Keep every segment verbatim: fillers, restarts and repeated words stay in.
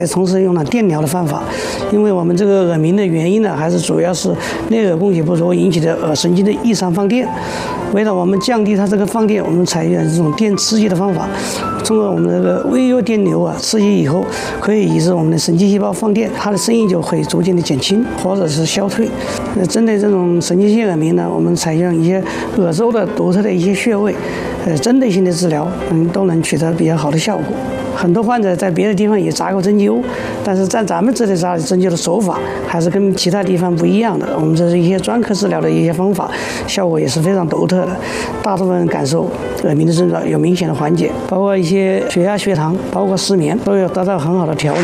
从事用了电疗的方法，因为我们这个耳鸣的原因呢，还是主要是内耳供血不足引起的耳神经的异常放电。为了我们降低它这个放电，我们采用这种电刺激的方法，通过我们这个微弱电流啊刺激以后，可以抑制我们的神经细胞放电，它的声音就会逐渐的减轻或者是消退。呃，针对这种神经性耳鸣呢，我们采用一些耳周的独特的一些穴位，呃，针对性的治疗，嗯，都能取得比较好的效果。很多患者在别的地方也扎过针灸，但是在咱们这里扎针灸的手法还是跟其他地方不一样的。我们这是一些专科治疗的一些方法，效果也是非常独特的。大部分人感受耳鸣的症状有明显的缓解，包括一些血压、血糖，包括失眠，都有得到很好的调理。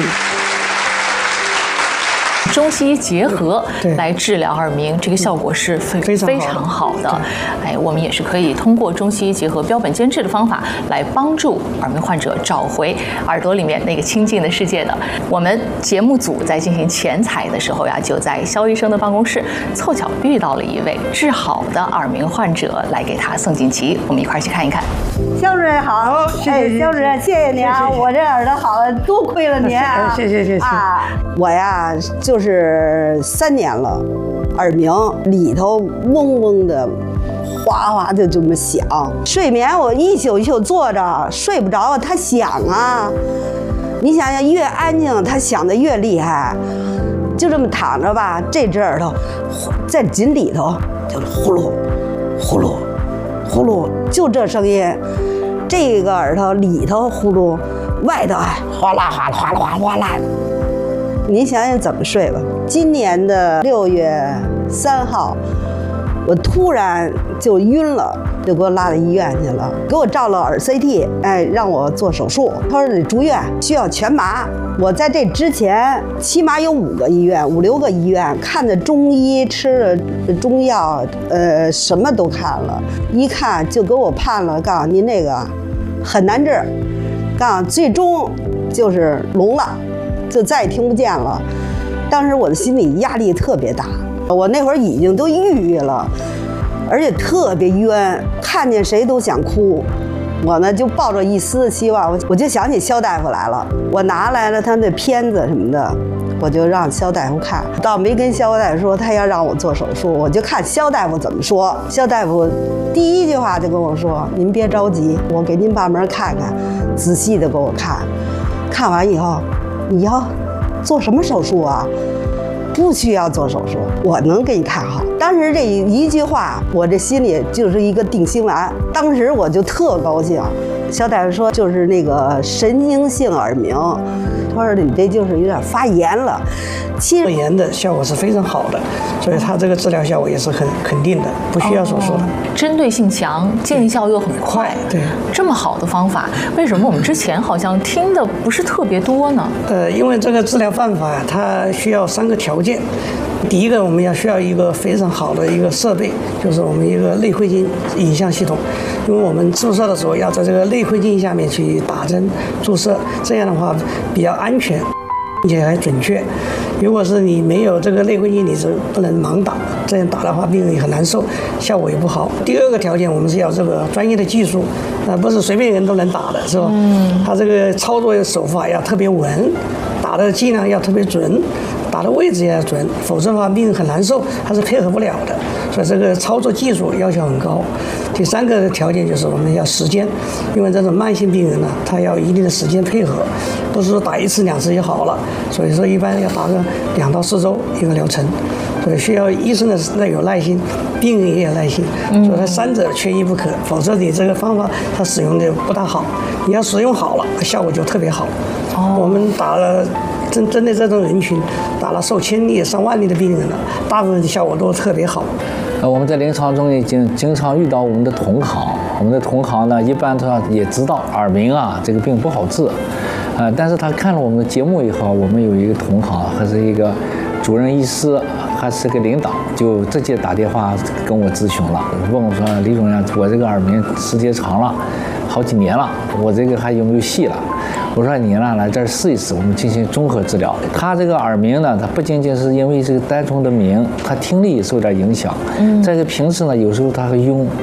中西医结合来治疗耳鸣，这个效果是非非常好的。哎，我们也是可以通过中西医结合标本兼治的方法来帮助耳鸣患者找回耳朵里面那个清静的世界的。我们节目组在进行前采的时候呀，就在肖医生的办公室凑巧遇到了一位治好的耳鸣患者，来给他送锦旗。我们一块儿去看一看。 肖主任好，哎，肖主任，谢谢您啊，我这耳朵好了，多亏了您啊， 谢谢谢谢啊，我呀就是三年了，耳鸣里头嗡嗡的，哗哗的这么响，睡眠我一宿一宿坐着睡不着，它响啊，你想想越安静它响得越厉害，就这么躺着吧，这只耳朵在紧里头就呼噜呼噜呼噜，就这声音。这个耳朵里头呼噜，外头哎哗啦哗啦哗啦哗啦哗啦。您想想怎么睡吧。今年的六月三号，我突然就晕了，就给我拉到医院去了，给我照了耳 C T， 哎，让我做手术。他说得住院，需要全麻。我在这之前起码有五个医院、五六个医院看的中医，吃了中药，呃，什么都看了，一看就给我判了，告诉您这个很难治，告诉最终就是聋了，就再也听不见了。当时我的心理压力特别大，我那会儿已经都抑郁了，而且特别冤，看见谁都想哭。我呢就抱着一丝希望，我我就想起肖大夫来了，我拿来了他那片子什么的，我就让肖大夫看，倒没跟肖大夫说他要让我做手术，我就看肖大夫怎么说。肖大夫第一句话就跟我说：“您别着急，我给您把门看看，仔细的给我看，看完以后你要做什么手术啊？不需要做手术，我能给你看好。”当时这一句话，我这心里就是一个定心丸。当时我就特高兴。肖大夫说就是那个神经性耳鸣，他说你这就是有点发炎了。其实炎的效果是非常好的，所以它这个治疗效果也是很肯定的，不需要手术的。哦， 针对性强，见效又很快。 对， 这么好的方法，为什么我们之前好像听的不是特别多呢？ 呃，因为这个治疗办法它需要三个条件。第一个，我们要需要一个非常好的一个设备，就是我们一个内窥镜影像系统，因为我们注射的时候要在这个内窥镜下面去打针注射，这样的话比较安全，并且还准确。如果是你没有这个内窥镜，你是不能盲打，这样打的话病人也很难受，效果也不好。第二个条件，我们是要这个专业的技术，那不是随便人都能打的，是吧？嗯。他这个操作手法要特别稳，打的剂量要特别准。打的位置也要准，否则的话病人很难受，他是配合不了的。所以这个操作技术要求很高。第三个条件就是我们要时间，因为这种慢性病人呢，他要一定的时间配合，不是说打一次两次就好了。所以说一般要打个两到四周一个疗程，所以需要医生的那有耐心，病人也有耐心，所以它三者缺一不可，否则你这个方法它使用的不大好。你要使用好了，效果就特别好。哦，我们打了。针针对这种人群，打了数千例、上万例的病人了，大部分的效果都特别好。 呃，我们在临床中已经经常遇到我们的同行，我们的同行呢，一般他也知道耳鸣啊这个病不好治，呃，但是他看了我们的节目以后，我们有一个同行还是一个主任医师，还是个领导，就直接打电话跟我咨询了，问我说：“李主任，我这个耳鸣时间长了，好几年了，我这个还有没有戏了？”我说你呢，来这儿试一试，我们进行综合治疗。他这个耳鸣呢，它不仅仅是因为这个单纯的鸣，他听力受点影响。嗯，再一个平时呢，有时候他会晕，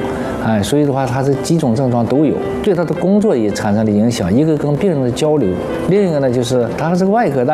哎，所以的话，他这几种症状都有，对他的工作也产生了影响。一个跟病人的交流，另一个呢就是他是个外科大。